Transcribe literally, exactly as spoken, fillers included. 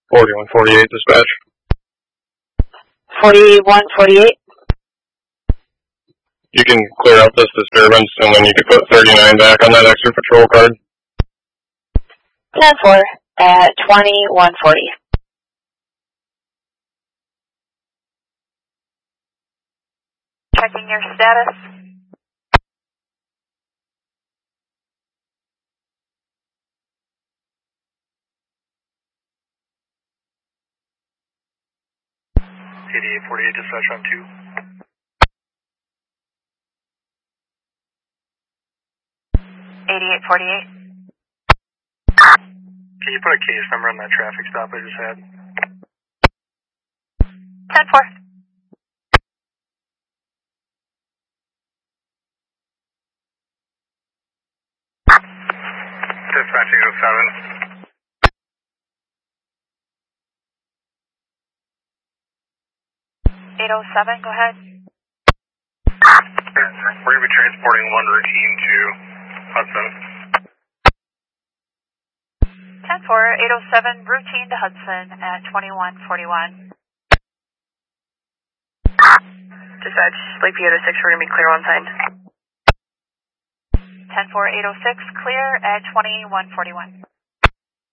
forty-one forty-eight, dispatch. forty-one forty-eight. You can clear out this disturbance, and then you can put thirty-nine back on that extra patrol card. ten four at twenty-one forty. Checking your status. eighty-eight forty-eight, dispatch on two. eighty-eight forty-eight. Can you put a case number on that traffic stop I just had? ten four. Dispatch eight oh seven. eight oh seven, go ahead. We're going to be transporting one routine to Hudson. ten four, eight oh seven, routine to Hudson at twenty-one forty-one. Dispatch, Sleepy eight oh six, we're going to be clear on sign. ten four, eight oh six, clear at twenty-one forty-one.